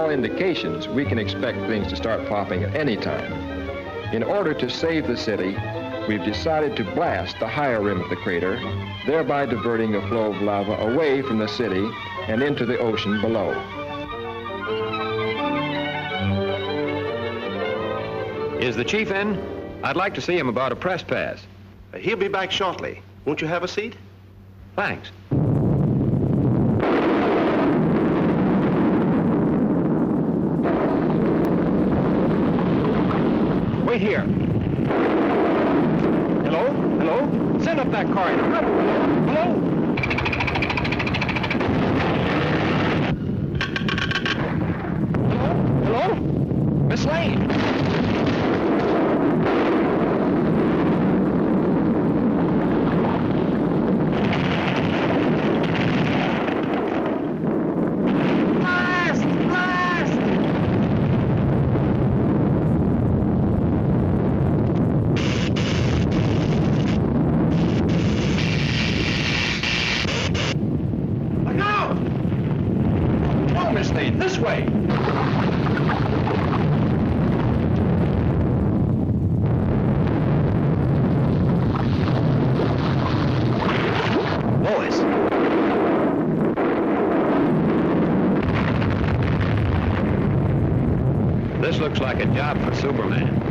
all indications, we can expect things to start popping at any time. In order to save the city, we've decided to blast the higher rim of the crater, thereby diverting the flow of lava away from the city and into the ocean below. Is the chief in? I'd like to see him about a press pass. He'll be back shortly. Won't you have a seat? Thanks. Wait here. Hello? Hello? Send up that corridor. Hello? Hello? Miss Lane? This way! Boys! This looks like a job for Superman.